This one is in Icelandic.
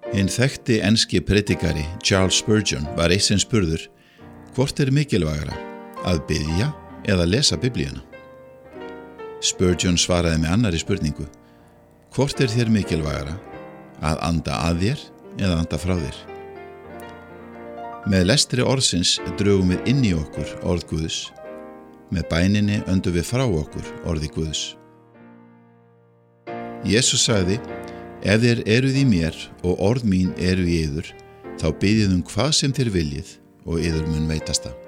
Hinn þekkti enski predikari Charles Spurgeon var eitt sinn spurður: hvort mikilvægara, að biðja eða lesa Biblíuna? Spurgeon svaraði með annarri spurningu: hvort þér mikilvægara, að anda að þér eða anda frá þér? Með lestri orðsins drögum við inn í okkur orð Guðs. Með bæninni öndum við frá okkur orði Guðs. Jesús sagði: ef þér eruð í mér og orð mín eru í yður, þá biðið hvað sem þér viljið og yður mun veitast það.